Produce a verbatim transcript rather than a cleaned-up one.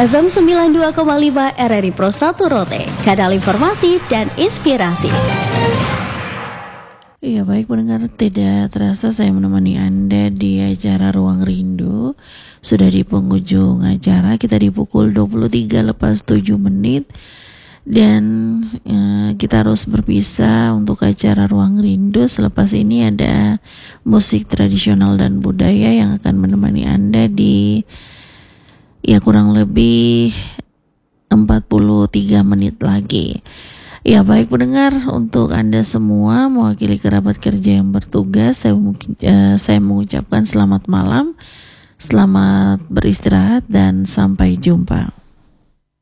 F M sembilan puluh dua koma lima R R I Pro satu Rote, kanal informasi dan inspirasi. Iya, baik pendengar, tidak terasa saya menemani Anda di acara Ruang Rindu. Sudah di penghujung acara, kita di pukul dua puluh tiga lepas tujuh menit. Dan eh, kita harus berpisah untuk acara Ruang Rindu. Selepas ini ada musik tradisional dan budaya yang akan menemani Anda di ya kurang lebih empat puluh tiga menit lagi. Ya, baik pendengar, untuk Anda semua mewakili kerabat kerja yang bertugas, saya, mungkin, uh, saya mengucapkan selamat malam, selamat beristirahat, dan sampai jumpa.